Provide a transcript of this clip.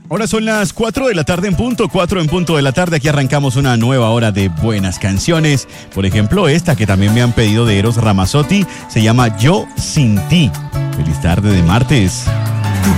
Ahora son las 4 de la tarde en punto, 4 en punto de la tarde. Aquí arrancamos una nueva hora de buenas canciones. Por ejemplo, esta que también me han pedido de Eros Ramazzotti, se llama Yo Sin Ti. Feliz tarde de martes.